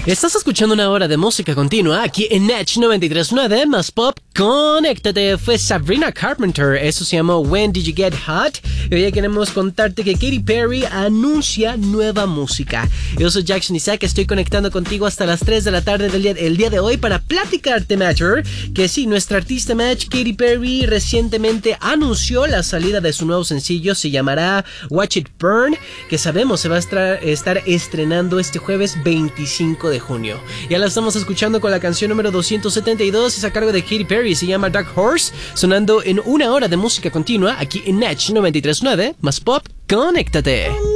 Estás escuchando una hora de música continua aquí en Edge 93.9 más pop. Conéctate, fue Sabrina Carpenter, eso se llamó When Did You Get Hot. Y hoy queremos contarte que Katy Perry anuncia nueva música. Yo soy Jackson Isaac, estoy conectando contigo hasta las 3 de la tarde el día de hoy para platicarte, Matcher, que sí, nuestra artista Match, Katy Perry, recientemente anunció la salida de su nuevo sencillo, se llamará Watch It Burn, que sabemos se va a estar estrenando este jueves 25 de junio. Ya la estamos escuchando con la canción número 272, es a cargo de Katy Perry, se llama Dark Horse, sonando en una hora de música continua aquí en Edge 93.9 más pop. Conéctate.